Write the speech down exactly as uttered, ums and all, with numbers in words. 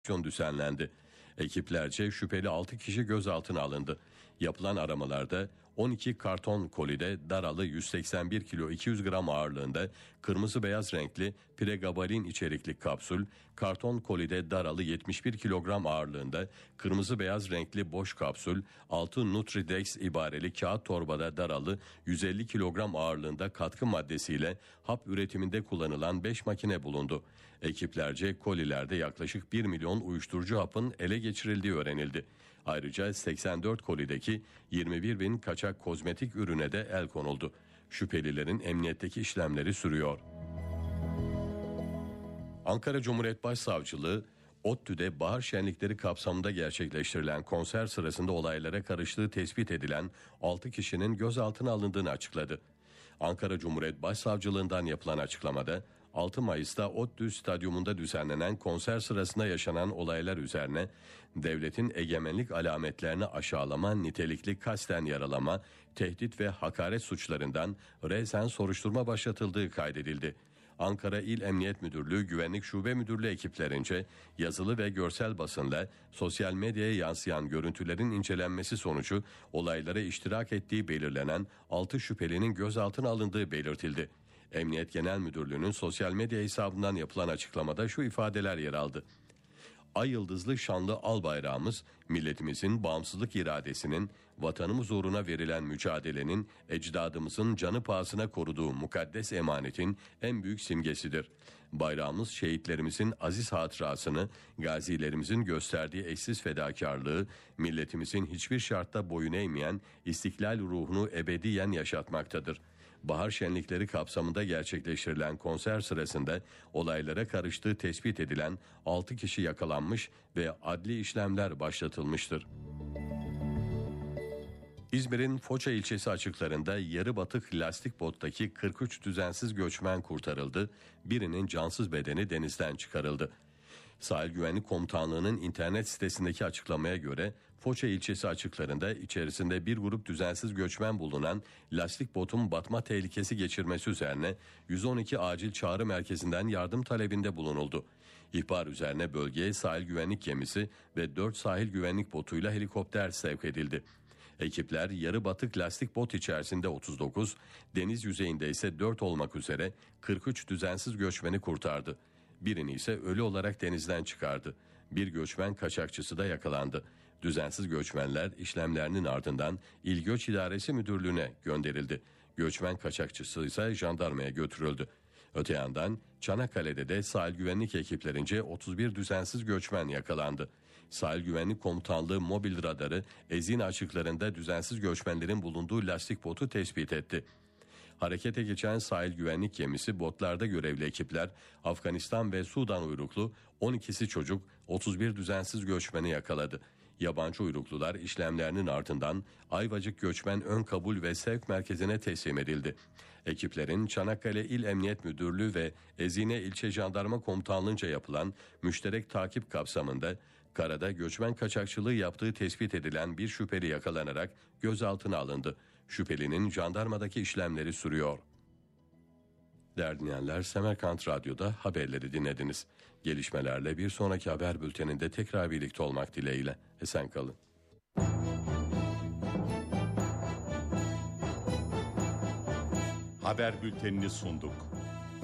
düzenlendi. Ekiplerce şüpheli altı kişi gözaltına alındı. Yapılan aramalarda on iki karton kolide daralı yüz seksen bir kilo iki yüz gram ağırlığında kırmızı beyaz renkli pregabalin içerikli kapsül, karton kolide daralı yetmiş bir kilogram ağırlığında kırmızı beyaz renkli boş kapsül, altı Nutridex ibareli kağıt torbada daralı yüz elli kilogram ağırlığında katkı maddesiyle hap üretiminde kullanılan beş makine bulundu. Ekiplerce kolilerde yaklaşık bir milyon uyuşturucu hapın ele geçirildiği öğrenildi. Ayrıca seksen dört kolideki yirmi bir bin kaçak kozmetik ürüne de el konuldu. Şüphelilerin emniyetteki işlemleri sürüyor. Ankara Cumhuriyet Başsavcılığı, ODTÜ'de bahar şenlikleri kapsamında gerçekleştirilen konser sırasında olaylara karıştığı tespit edilen altı kişinin gözaltına alındığını açıkladı. Ankara Cumhuriyet Başsavcılığından yapılan açıklamada, altı Mayıs'ta ODTÜ Stadyumunda düzenlenen konser sırasında yaşanan olaylar üzerine devletin egemenlik alametlerini aşağılama, nitelikli kasten yaralama, tehdit ve hakaret suçlarından resen soruşturma başlatıldığı kaydedildi. Ankara İl Emniyet Müdürlüğü Güvenlik Şube Müdürlüğü ekiplerince yazılı ve görsel basınla sosyal medyaya yansıyan görüntülerin incelenmesi sonucu olaylara iştirak ettiği belirlenen altı şüphelinin gözaltına alındığı belirtildi. Emniyet Genel Müdürlüğü'nün sosyal medya hesabından yapılan açıklamada şu ifadeler yer aldı. Ay yıldızlı şanlı al bayrağımız, milletimizin bağımsızlık iradesinin, vatanımız uğruna verilen mücadelenin, ecdadımızın canı pahasına koruduğu mukaddes emanetin en büyük simgesidir. Bayrağımız şehitlerimizin aziz hatırasını, gazilerimizin gösterdiği eşsiz fedakarlığı, milletimizin hiçbir şartta boyun eğmeyen istiklal ruhunu ebediyen yaşatmaktadır. Bahar şenlikleri kapsamında gerçekleştirilen konser sırasında olaylara karıştığı tespit edilen altı kişi yakalanmış ve adli işlemler başlatılmıştır. İzmir'in Foça ilçesi açıklarında yarı batık lastik bottaki kırk üç düzensiz göçmen kurtarıldı, birinin cansız bedeni denizden çıkarıldı. Sahil Güvenlik Komutanlığı'nın internet sitesindeki açıklamaya göre Foça ilçesi açıklarında içerisinde bir grup düzensiz göçmen bulunan lastik botun batma tehlikesi geçirmesi üzerine yüz on iki acil çağrı merkezinden yardım talebinde bulunuldu. İhbar üzerine bölgeye sahil güvenlik gemisi ve dört sahil güvenlik botuyla helikopter sevk edildi. Ekipler yarı batık lastik bot içerisinde otuz dokuz, deniz yüzeyinde ise dört olmak üzere kırk üç düzensiz göçmeni kurtardı. Birini ise ölü olarak denizden çıkardı. Bir göçmen kaçakçısı da yakalandı. Düzensiz göçmenler işlemlerinin ardından İl Göç İdaresi Müdürlüğü'ne gönderildi. Göçmen kaçakçısı ise jandarmaya götürüldü. Öte yandan Çanakkale'de de sahil güvenlik ekiplerince otuz bir düzensiz göçmen yakalandı. Sahil Güvenlik Komutanlığı mobil radarı Ezine açıklarında düzensiz göçmenlerin bulunduğu lastik botu tespit etti. Harekete geçen sahil güvenlik gemisi botlarda görevli ekipler Afganistan ve Sudan uyruklu on ikisi çocuk otuz bir düzensiz göçmeni yakaladı. Yabancı uyruklular işlemlerinin ardından Ayvacık Göçmen Ön Kabul ve Sevk Merkezi'ne teslim edildi. Ekiplerin Çanakkale İl Emniyet Müdürlüğü ve Ezine İlçe Jandarma Komutanlığı'nca yapılan müşterek takip kapsamında karada göçmen kaçakçılığı yaptığı tespit edilen bir şüpheli yakalanarak gözaltına alındı. Şüphelinin jandarmadaki işlemleri sürüyor. Değerli dinleyenler, Semerkant Radyo'da haberleri dinlediniz. Gelişmelerle bir sonraki haber bülteninde tekrar birlikte olmak dileğiyle. Esen kalın. Haber bültenini sunduk.